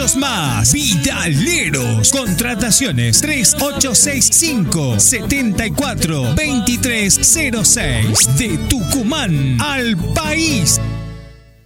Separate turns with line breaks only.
muchos más. Vidaleros. Contrataciones 3865 74 2306. De Tucumán al país.